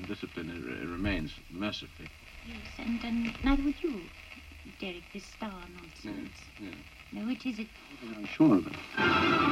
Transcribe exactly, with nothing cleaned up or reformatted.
undisciplined it, it remains, mercifully. Yes, and, and neither would you, Derek, this star nonsense. Yes, yes. No, which is it? I'm sure of it.